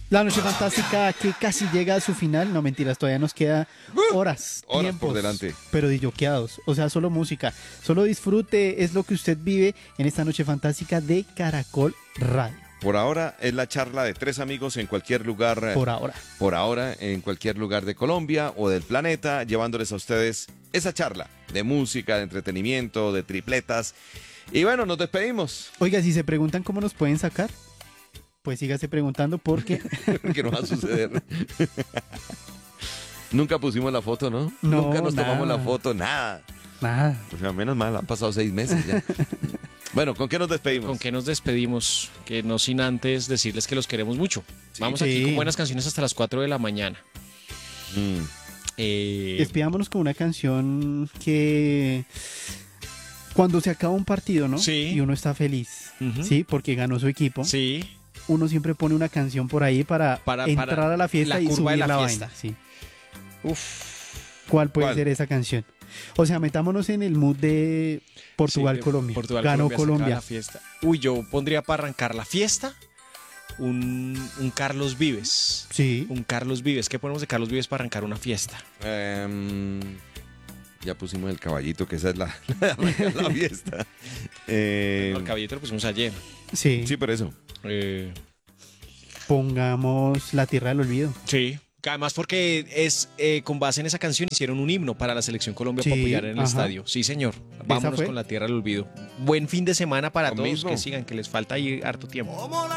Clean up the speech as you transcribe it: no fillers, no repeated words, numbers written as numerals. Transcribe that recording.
La Noche Fantástica que casi llega a su final. No, mentiras, todavía nos queda horas, Horas tiempos, por delante. pero disjoqueados. O sea, solo música. Solo disfrute, es lo que usted vive en esta Noche Fantástica de Caracol Radio. Por ahora es la charla de tres amigos en cualquier lugar. Por ahora. Por ahora, en cualquier lugar de Colombia o del planeta, llevándoles a ustedes esa charla de música, de entretenimiento, de tripletas. Y bueno, nos despedimos. Oiga, si se preguntan cómo nos pueden sacar, pues sígase preguntando porque ¿Qué nos va a suceder? Nunca pusimos la foto, ¿no? No, Nunca nos tomamos nada. la foto, nada. nada. O sea, menos mal, han pasado 6 meses ya. Bueno, ¿con qué nos despedimos? ¿Con qué nos despedimos? Que no sin antes decirles que los queremos mucho. Vamos aquí Sí. con buenas canciones hasta las 4 de la mañana. Mm, Despidámonos con una canción que cuando se acaba un partido, ¿no? Sí. Y uno está feliz, Ujú. ¿sí? Porque ganó su equipo. Sí, Uno siempre pone una canción por ahí para entrar a la fiesta la y curva de subir la la fiesta. vaina. Sí. uf. ¿Cuál puede ¿Cuál? ser esa canción? O sea, metámonos en el mood de Portugal-Colombia. Portugal, Ganó Colombia. se acaba Colombia. la fiesta. Uy, yo pondría para arrancar la fiesta un Carlos Vives. Sí. Un Carlos Vives. ¿Qué ponemos de Carlos Vives para arrancar una fiesta? ya pusimos el caballito, que esa es la fiesta. El caballito lo pusimos ayer. Sí. Sí, por eso. Pongamos La Tierra del Olvido. Sí. Además porque es con base en esa canción hicieron un himno para la Selección Colombia Sí, para apoyar en el ajá. estadio. Sí, señor. Vámonos fue? con La Tierra del Olvido. Buen fin de semana para Lo todos. mismo. Que sigan, que les falta ahí harto tiempo.